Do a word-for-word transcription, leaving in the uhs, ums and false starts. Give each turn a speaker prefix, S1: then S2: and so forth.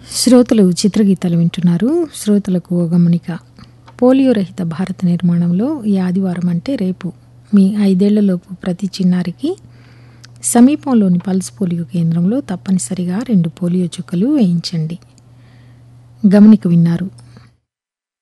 S1: శ్రోతలు చిత్రగీతాలు వింటున్నారు. శ్రోతలకు ఓ గమనిక. పోలియో రహిత భారత నిర్మాణంలో ఈ ఆదివారం అంటే రేపు మీ ఐదేళ్లలోపు ప్రతి చిన్నారికి సమీపంలోని పల్స్ పోలియో కేంద్రంలో తప్పనిసరిగా రెండు పోలియో చుక్కలు వేయించండి. గమనిక విన్నారు.